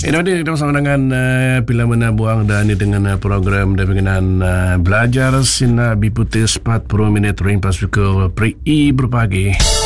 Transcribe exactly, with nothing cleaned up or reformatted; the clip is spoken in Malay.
Ini ada kita bersama dengan uh, Pila Menabuang dan ini dengan uh, program dengan uh, belajar Sina Biputis empat puluh minit ring pas pukul Pri I berpagi.